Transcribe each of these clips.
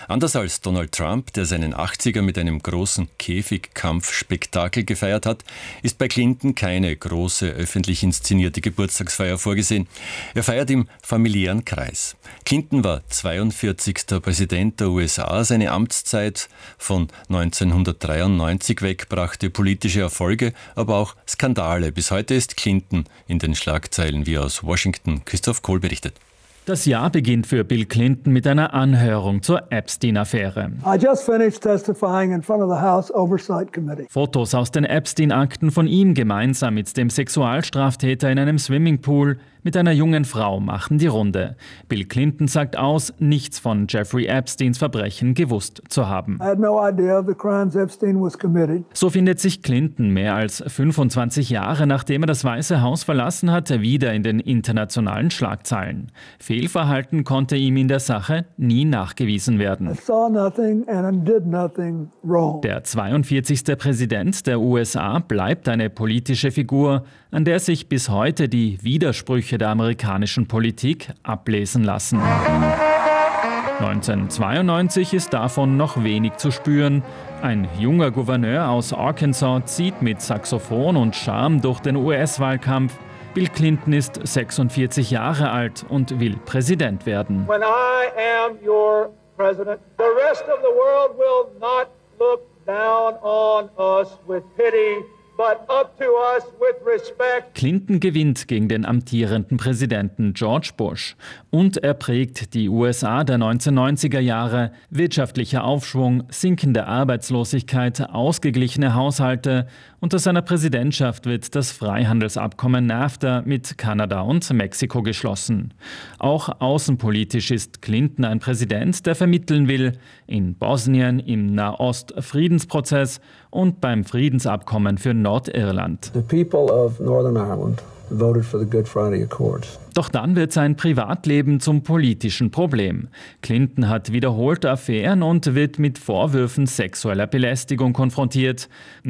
Anders als Donald Trump, der seinen 80er mit einem großen Käfigkampfspektakel gefeiert hat, ist bei Clinton keine große öffentlich inszenierte Geburtstagsfeier vorgesehen. Er feiert im familiären Kreis. Clinton war 42. Präsident der USA. Seine Amtszeit von 1993 weg brachte politische Erfolge, aber auch Skandale. Bis heute ist Clinton in den Schlagzeilen, wie aus Washington Christoph Kohl berichtet. Das Jahr beginnt für Bill Clinton mit einer Anhörung zur Epstein-Affäre. Fotos aus den Epstein-Akten von ihm gemeinsam mit dem Sexualstraftäter in einem Swimmingpool mit einer jungen Frau machen die Runde. Bill Clinton sagt aus, nichts von Jeffrey Epsteins Verbrechen gewusst zu haben. So findet sich Clinton mehr als 25 Jahre, nachdem er das Weiße Haus verlassen hat, wieder in den internationalen Schlagzeilen. Fehlverhalten konnte ihm in der Sache nie nachgewiesen werden. Der 42. Präsident der USA bleibt eine politische Figur, an der sich bis heute die Widersprüche der amerikanischen Politik ablesen lassen. 1992 ist davon noch wenig zu spüren. Ein junger Gouverneur aus Arkansas zieht mit Saxophon und Charme durch den US-Wahlkampf. Bill Clinton ist 46 Jahre alt und will Präsident werden. When I am your president, the rest of the world will not look down on us with pity, but up to us with respect. Clinton gewinnt gegen den amtierenden Präsidenten George Bush und er prägt die USA der 1990er Jahre. Wirtschaftlicher Aufschwung, sinkende Arbeitslosigkeit, ausgeglichene Haushalte. Unter seiner Präsidentschaft wird das Freihandelsabkommen NAFTA mit Kanada und Mexiko geschlossen. Auch außenpolitisch ist Clinton ein Präsident, der vermitteln will. In Bosnien, im Nahost-Friedensprozess und beim Friedensabkommen für Nordirland. The people of Northern Ireland voted for the Good Friday Accords. Doch dann wird sein Privatleben zum politischen Problem. Clinton hat wiederholte Affären und wird mit Vorwürfen sexueller Belästigung konfrontiert.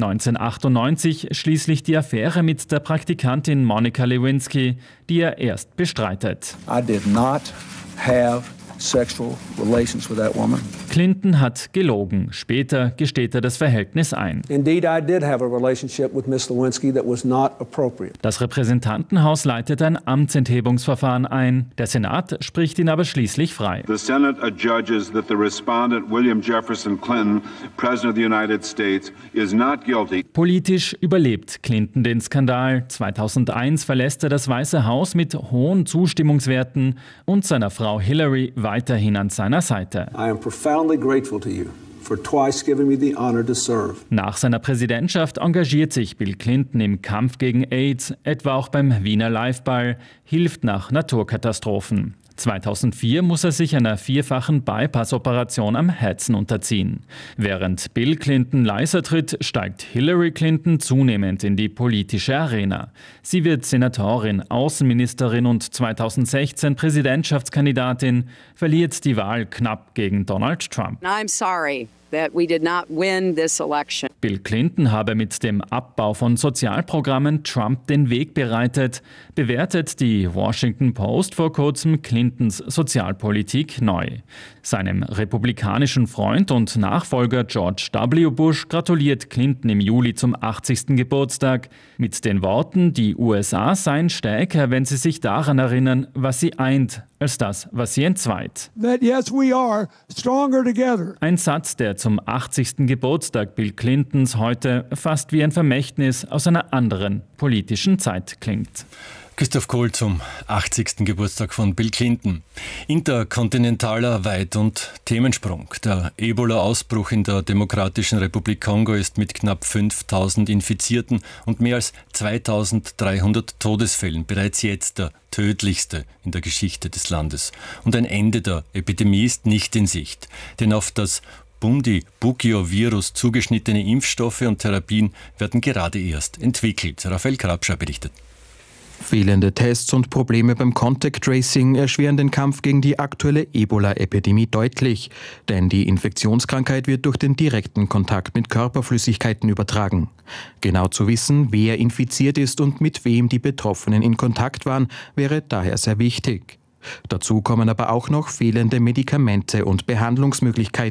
1998 schließlich die Affäre mit der Praktikantin Monica Lewinsky, die er erst bestreitet. I did not have sexual relations with that woman. Clinton hat gelogen. Später gesteht er das Verhältnis ein. Indeed, I did have a relationship with Miss Lewinsky that was not appropriate. Das Repräsentantenhaus leitet ein Amtsenthebungsverfahren ein. Der Senat spricht ihn aber schließlich frei. The Senate adjudges that the respondent William Jefferson Clinton, President of the United States, is not guilty. Politisch überlebt Clinton den Skandal. 2001 verlässt er das Weiße Haus mit hohen Zustimmungswerten und seiner Frau Hillary weiterhin an seiner Seite. I am profoundly grateful to you for twice giving me the honor to serve. Nach seiner Präsidentschaft engagiert sich Bill Clinton im Kampf gegen AIDS, etwa auch beim Wiener Liveball, hilft nach Naturkatastrophen. 2004 muss er sich einer 4-fachen Bypass-Operation am Herzen unterziehen. Während Bill Clinton leiser tritt, steigt Hillary Clinton zunehmend in die politische Arena. Sie wird Senatorin, Außenministerin und 2016 Präsidentschaftskandidatin, verliert die Wahl knapp gegen Donald Trump. I'm sorry that we did not win this election. Bill Clinton habe mit dem Abbau von Sozialprogrammen Trump den Weg bereitet, bewertet die Washington Post vor kurzem Clintons Sozialpolitik neu. Seinem republikanischen Freund und Nachfolger George W. Bush gratuliert Clinton im Juli zum 80. Geburtstag mit den Worten, die USA seien stärker, wenn sie sich daran erinnern, was sie eint, als das, was sie entzweit. That yes, we are stronger together. Ein Satz, der zum 80. Geburtstag Bill Clintons heute fast wie ein Vermächtnis aus einer anderen politischen Zeit klingt. Christoph Kohl zum 80. Geburtstag von Bill Clinton. Interkontinentaler Weit- und Themensprung. Der Ebola-Ausbruch in der Demokratischen Republik Kongo ist mit knapp 5000 Infizierten und mehr als 2300 Todesfällen bereits jetzt der tödlichste in der Geschichte des Landes. Und ein Ende der Epidemie ist nicht in Sicht. Denn auf das Bundibugyo-Virus zugeschnittene Impfstoffe und Therapien werden gerade erst entwickelt. Raphael Grabscher berichtet. Fehlende Tests und Probleme beim Contact Tracing erschweren den Kampf gegen die aktuelle Ebola-Epidemie deutlich, denn die Infektionskrankheit wird durch den direkten Kontakt mit Körperflüssigkeiten übertragen. Genau zu wissen, wer infiziert ist und mit wem die Betroffenen in Kontakt waren, wäre daher sehr wichtig. Dazu kommen aber auch noch fehlende Medikamente und Behandlungsmöglichkeiten.